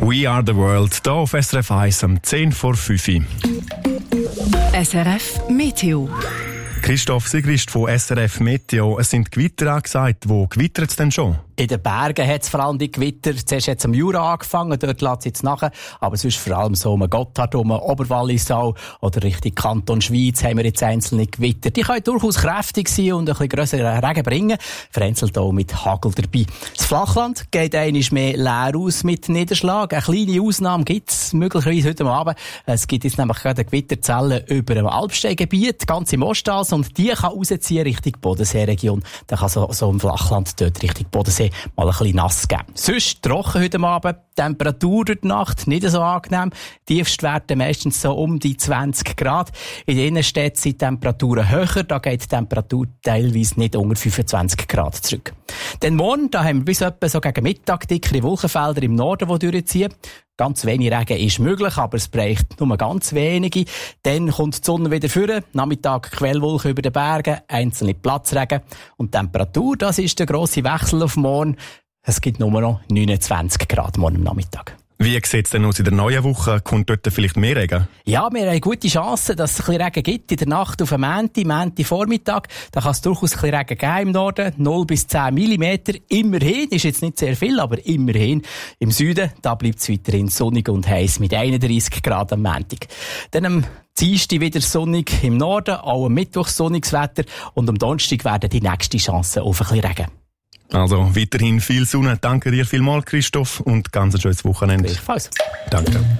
We are the world, hier auf SRF 1 um 10 vor 5 Uhr. SRF Meteo. Christoph Sigrist von SRF Meteo. Es sind Gewitter angesagt. Wo gewittert es denn schon? In den Bergen hat es vor allem die Gewitter. Zuerst hat es am Jura angefangen, dort lässt es jetzt nachher. Aber sonst vor allem so um Gotthard, um Oberwallisau oder Richtung Kanton Schweiz haben wir jetzt einzelne Gewitter. Die können durchaus kräftig sein und ein bisschen grösseren Regen bringen. Vereinzelt auch mit Hagel dabei. Das Flachland geht einmal mehr leer aus mit Niederschlag. Eine kleine Ausnahme gibt es möglicherweise heute Abend. Es gibt jetzt nämlich gerade Gewitterzellen über dem Alpsteingebiet, ganz im Ostals, und die kann rausziehen Richtung Bodenseeregion. Dann kann so im Flachland dort Richtung Bodensee mal ein bisschen nass geben. Sonst trocken heute Abend. Temperatur durch die Nacht nicht so angenehm. Tiefstwerte meistens so um die 20 Grad. In den Innenstädten sind die Temperaturen höher. Da geht die Temperatur teilweise nicht unter 25 Grad zurück. Denn morgen, da haben wir bis etwa so gegen Mittag dickere Wolkenfelder im Norden, die durchziehen. Ganz wenig Regen ist möglich, aber es bräuchte nur ganz wenige. Dann kommt die Sonne wieder vor. Nachmittag Quellwolken über den Bergen, einzelne Platzregen. Und die Temperatur, das ist der grosse Wechsel auf morgen. Es gibt nur noch 29 Grad morgen am Nachmittag. Wie sieht es denn aus in der neuen Woche? Kommt dort vielleicht mehr Regen? Ja, wir haben gute Chancen, dass es ein bisschen Regen gibt. In der Nacht auf den Montag Vormittag. Da kann es durchaus ein bisschen Regen geben im Norden. 0 bis 10 Millimeter. Immerhin. Ist jetzt nicht sehr viel, aber immerhin. Im Süden, da bleibt es weiterhin sonnig und heiß mit 31 Grad am Montag. Dann am Dienstag wieder sonnig im Norden. Auch am Mittwoch sonniges Wetter. Und am Donnerstag werden die nächsten Chancen auf ein bisschen Regen. Also weiterhin viel Sonne. Danke dir vielmals, Christoph, und ganz ein schönes Wochenende. Gleichfalls. Danke.